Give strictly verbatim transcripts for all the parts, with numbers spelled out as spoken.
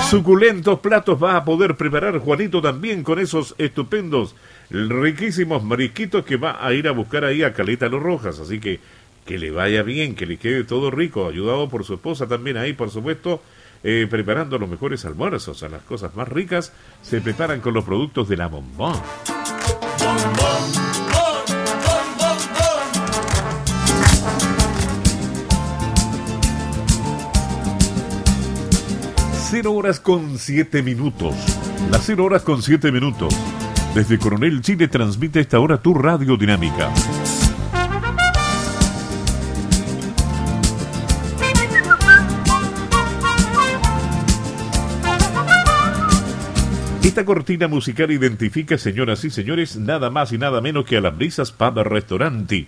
Suculentos platos va a poder preparar Juanito también con esos estupendos, riquísimos marisquitos que va a ir a buscar ahí a Caleta Los Rojas. Así que que le vaya bien, que le quede todo rico, ayudado por su esposa también ahí, por supuesto, eh, preparando los mejores almuerzos. O sea, las cosas más ricas se preparan con los productos de la Bombón. Cero horas con siete minutos. Las cero horas con siete minutos. Desde Coronel Chile transmite a esta hora tu Radio Dinámica. Esta cortina musical identifica, señoras y señores, nada más y nada menos que a las Brisas Pub Restaurante.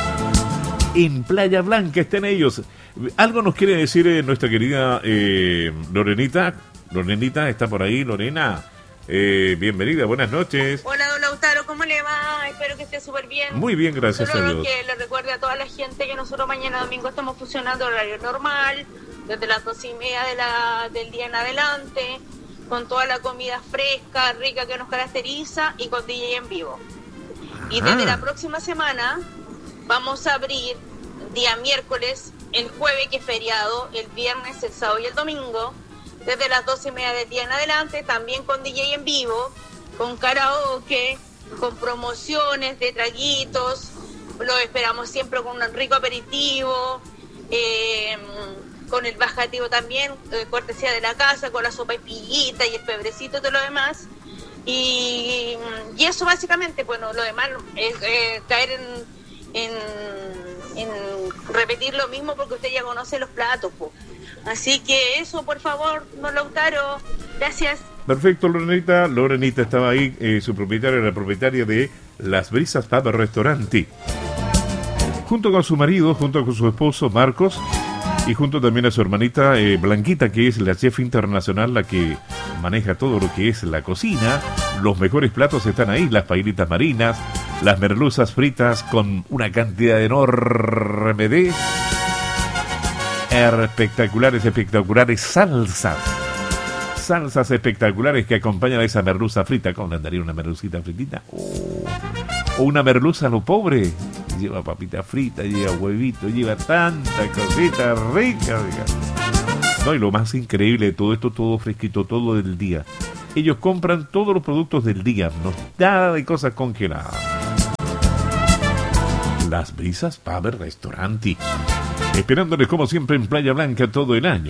En Playa Blanca están ellos. Algo nos quiere decir eh, nuestra querida eh, Lorenita. Lorenita está por ahí. Lorena, eh, bienvenida, buenas noches. Hola, don Lautaro, ¿cómo le va? Espero que esté súper bien. Muy bien, gracias Solo a Dios. que le recuerde a toda la gente que nosotros mañana domingo estamos funcionando horario normal, desde las dos y media de la, del día en adelante, con toda la comida fresca, rica que nos caracteriza y con D J en vivo. Ajá. Y desde la próxima semana vamos a abrir día miércoles, el jueves que es feriado, el viernes, el sábado y el domingo, desde las doce y media del día en adelante, también con D J en vivo, con karaoke, con promociones de traguitos. Lo esperamos siempre con un rico aperitivo, eh, con el bajativo también, eh, cortesía de la casa, con la sopa y pillita y el pebrecito y todo lo demás. Y, y eso básicamente, bueno, lo demás es eh, caer en... En, en repetir lo mismo porque usted ya conoce los platos, po. Así que eso, por favor, don Lautaro, gracias. Perfecto, Lorenita. Lorenita estaba ahí, eh, su propietaria, la propietaria de Las Brisas Pub Restaurante, junto con su marido, junto con su esposo Marcos y junto también a su hermanita eh, Blanquita, que es la chef internacional, la que maneja todo lo que es la cocina. Los mejores platos están ahí, las pailitas marinas, las merluzas fritas con una cantidad enorme de espectaculares, espectaculares salsas. Salsas espectaculares que acompañan a esa merluza frita. ¿Cómo andaría una merlucita fritita? Oh. O una merluza a lo pobre. Lleva papita frita, lleva huevito, lleva tanta cosita rica. No, y lo más increíble de todo esto, todo fresquito, todo del día. Ellos compran todos los productos del día, no nada de cosas congeladas. Las Brisas Pub Restaurante, esperándoles como siempre en Playa Blanca todo el año.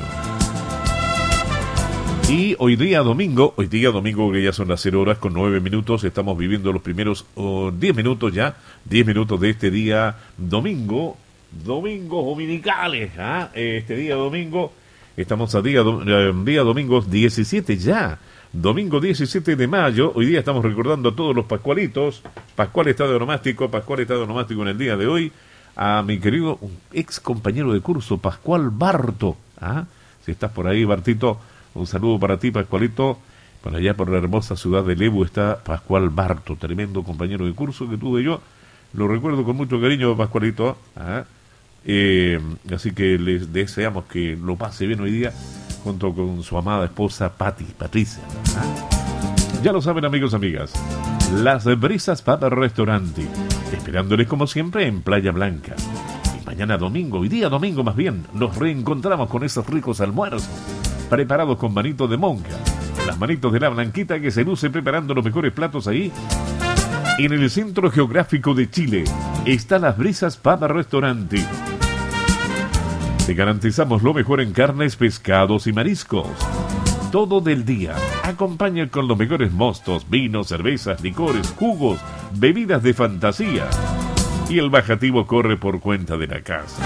Y hoy día domingo, hoy día domingo que ya son las cero horas con nueve minutos, estamos viviendo los primeros oh, diez minutos ya, diez minutos de este día domingo, domingos dominicales, ¿ah? Este día domingo, estamos a día, día domingo diecisiete ya, domingo diecisiete de mayo, hoy día estamos recordando a todos los pascualitos, Pascual Estado Onomástico, Pascual Estado Onomástico en el día de hoy, a mi querido ex compañero de curso, Pascual Barto, ¿ah? Si estás por ahí, Bartito, un saludo para ti, Pascualito. Por allá por la hermosa ciudad de Lebu está Pascual Barto, tremendo compañero de curso que tuve yo. Lo recuerdo con mucho cariño, Pascualito. ¿Ah? Eh, así que les deseamos que lo pase bien hoy día junto con su amada esposa Pati, Patricia. ¿Ah? Ya lo saben, amigos, amigas. Las Brisas Pub Restaurante, esperándoles como siempre en Playa Blanca. Y mañana domingo, hoy día domingo más bien, nos reencontramos con esos ricos almuerzos preparados con manitos de monja, las manitos de la Blanquita que se luce preparando los mejores platos ahí. En el centro geográfico de Chile está Las Brisas Pub Restaurante. Te garantizamos lo mejor en carnes, pescados y mariscos. Todo del día. Acompaña con los mejores mostos, vinos, cervezas, licores, jugos, bebidas de fantasía. Y el bajativo corre por cuenta de la casa.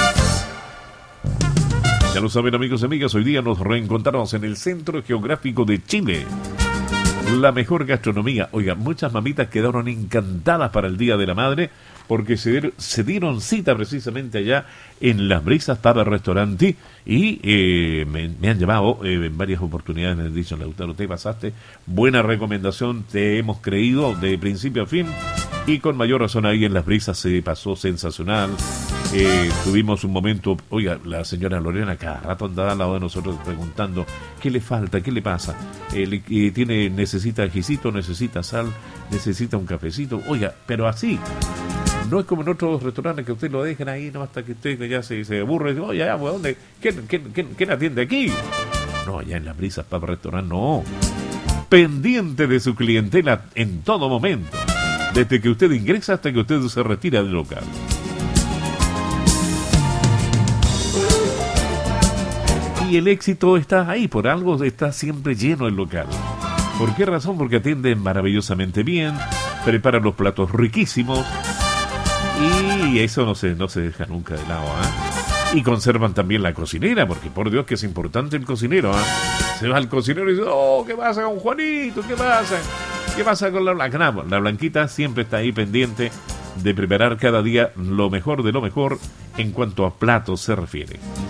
Ya lo saben, amigos y amigas, hoy día nos reencontramos en el centro geográfico de Chile. La mejor gastronomía. Oiga, muchas mamitas quedaron encantadas para el Día de la Madre porque se, dieron, se dieron cita precisamente allá en Las Brisas Pub Restaurante y eh, me, me han llamado eh, en varias oportunidades, me han dicho, Lautaro, te pasaste, buena recomendación, te hemos creído de principio a fin y con mayor razón ahí en Las Brisas se pasó sensacional. Eh, tuvimos un momento, oiga, la señora Lorena cada rato andaba al lado de nosotros preguntando qué le falta, qué le pasa, eh, le, eh, tiene, necesita ajicito, necesita sal, necesita un cafecito, oiga, pero así. No es como en otros restaurantes que usted lo dejen ahí, no, hasta que usted ya se, se aburre y dice, oye, ya, pues, ¿dónde? ¿Quién, quién, quién, quién atiende aquí? No, allá en las brisas para el restaurante, no. Pendiente de su clientela en todo momento, desde que usted ingresa hasta que usted se retira del local. Y el éxito está ahí, por algo está siempre lleno el local. ¿Por qué razón? Porque atienden maravillosamente bien, preparan los platos riquísimos y eso no se, no se deja nunca de lado, ¿eh? Y conservan también la cocinera, porque por Dios que es importante el cocinero, ¿eh? Se va el cocinero y dice, oh, ¿qué pasa con Juanito? ¿Qué pasa? ¿Qué pasa con la Blanca? La Blanquita siempre está ahí pendiente de preparar cada día lo mejor de lo mejor en cuanto a platos se refiere.